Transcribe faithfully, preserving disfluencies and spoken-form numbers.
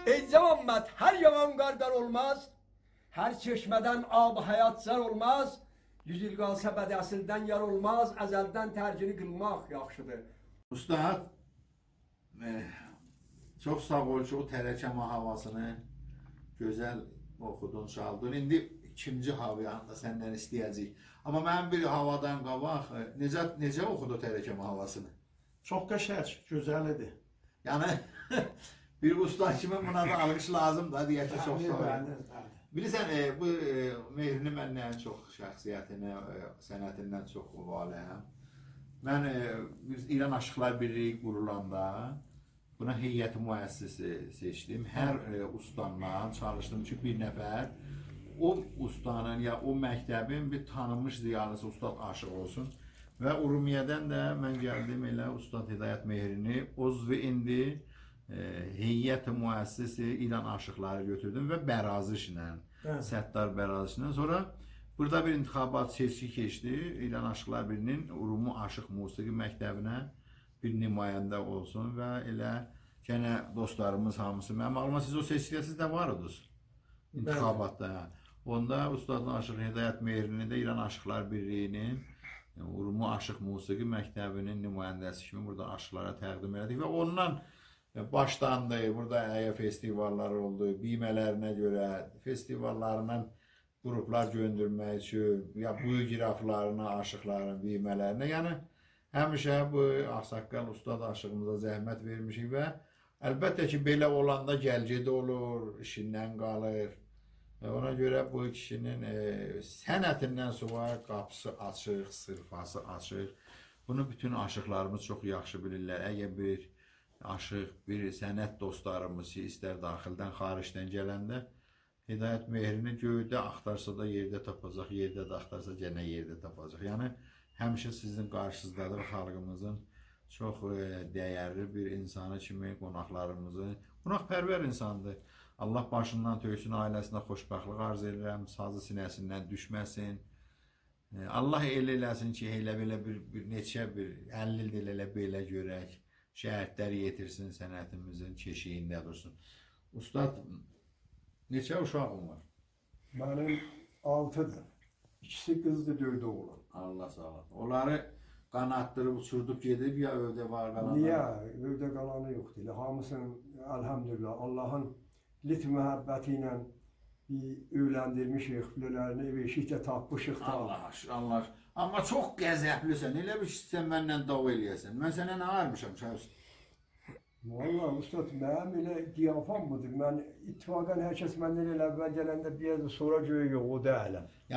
Ey Muhammed, her yaman qardan olmaz, her çeşmeden ab hayat zar olmaz, yüz il qalsa bədəsildən yar olmaz, əzəldən tərcini qılmaq yaxşıdır. Ustad, e, çok sağ ol ki o tərəkəmə havasını gözəl oxudun, çaldın. İndi ikinci havanı da səndən istəyəcəyik. Amma mənim bir havadan qabaq, e, necə, necə oxudu tərəkəmə havasını? Çox qəşəng, gözəl idi. Yəni, bir usta kimi buna da alqış lazım da, deyək ki, çox sağ ol. Bilirsən, e, bu e, Mehrini mən ən çox şəxsiyyətinə, e, sənətindən çox valəyəm. Mən e, biz İran Aşıqlar Birliyi qurulanda buna heyəti müəssisi seçdim. Hər e, ustanla çalışdım ki, bir nəfər o ustanın ya o məktəbin bir tanınmış ziyalısı Ustad Aşıq olsun. Və Urumiyədən də mən gəldim elə Ustad Hidayət Mehrini uzvu indi e, heyəti müəssisi İran Aşıqları götürdüm və Bərazişlə, Səttar Bərazişlə. Sonra burada bir intixabat seçki keçdi. İran Aşıqlar Birinin Urumu Aşıq Musiqi Məktəbinə bir nümayəndə olsun və elə gənə dostlarımız hamısı. Mənim ağlıma siz o seçkidə siz də varydınız intixabatda. Onda Ustad Aşıq Hidayət Mehrini də İran Aşıqlar Birliyinin Urumu Aşıq Musiqi Məktəbinin nümayəndəsi kimi burada aşıqlara təqdim elədik və ondan başlandı. Burada əyə festivalları oldu, biymələrinə görə festivallarından qruplar göndərmək üçün, ya bu giraflarına, aşıqların biymələrinə, yəni həmişə bu Ağsaqqal Ustad aşığımıza zəhmət vermişik və əlbəttə ki, belə olanda gəlgədə olur, işindən qalır. Ona görə bu kişinin e, sənətindən sonra qapısı açıq, sırfası açıq. Bunu bütün aşıqlarımız çox yaxşı bilirlər. Əgər bir aşıq, bir sənət dostlarımız istər daxildən, xaricdən gələndə Hidayət Mehrini göydə axtarsa da yerdə tapacaq, yerdə də axtarsa gənə yerdə tapacaq. Yəni, həmişə sizin qarşınızdadır xalqımızın çox e, dəyərli bir insanı kimi qonaqlarımızı, qonaqpərvər insandır. Allah başından töysün, ailəsinə xoşbəxtlik arz edirəm, sazı sinəsindən düşməsin. Allah el eləsin ki, elə belə bir, bir neçə bir əlli il elə belə görək, şəhidlər yetirsin sənətimizin keşiyində dursun. Ustad, neçə uşağın var? Mənim altıdır. İkisi qızdır, dördü oğlan. Allah sağ olun. Onları qanattırıb, uçurduq gedib ya övdə var qalanı? Niyə? Övdə qalanı yoxdur. Hamısının, əlhamdülillah, Allahın lit məhəbbəti ilə öyrəndirmişik, filələrini ev eşikdə tapmışıq da. Allah aşkına, Allah aşkına. Amma çox qəzəblisən, elə bir ki, sən məndən dava eləyəsən. Mən sənə nə ayırmışam, şahüsün? Valla, ustad, mənim elə qiyafam budur. Mən ittifaqən hər kəs məndən elə əvvəl gələndə bir sonra göyə yox, o da ələm.